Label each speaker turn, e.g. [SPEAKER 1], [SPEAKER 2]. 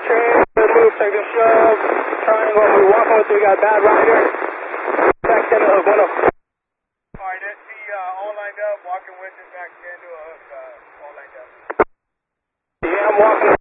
[SPEAKER 1] train, move, second shove, triangle, move, walking with, we got bad rider, back 10 to hook, 1 up.
[SPEAKER 2] Alright, that's the all lined up, walking with it, back 10 to a hook, all lined up.
[SPEAKER 1] Yeah, I'm walking.